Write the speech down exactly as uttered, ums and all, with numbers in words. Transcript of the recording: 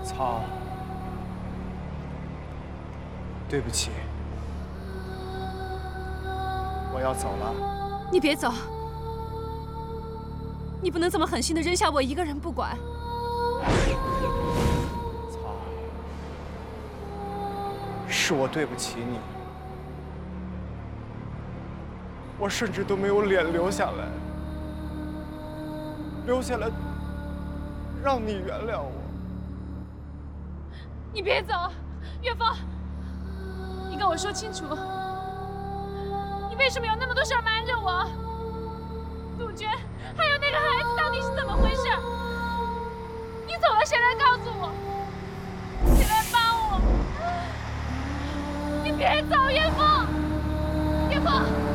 操，对不起，我要走了。 你别走，你不能这么狠心的扔下我一个人不管。 操，是我对不起你，我甚至都没有脸留下来，留下来让你原谅我。 你别走，岳峰，你跟我说清楚，你为什么有那么多事儿瞒着我？杜鹃，还有那个孩子到底是怎么回事？你走了，谁来告诉我？谁来帮我？你别走，岳峰，岳峰。